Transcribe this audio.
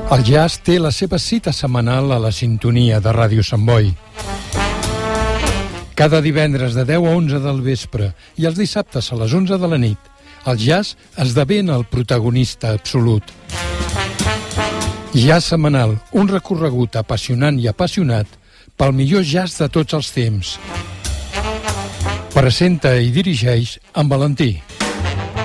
El jazz té la seva cita setmanal a la sintonia de Ràdio Sant Boi. Cada divendres de 10 a 11 del vespre i els dissabtes a les 11 de la nit, el jazz esdevé el protagonista absolut. Jazz setmanal, un recorregut apassionant i apassionat pel millor jazz de tots els temps. Presenta i dirigeix en Valentí.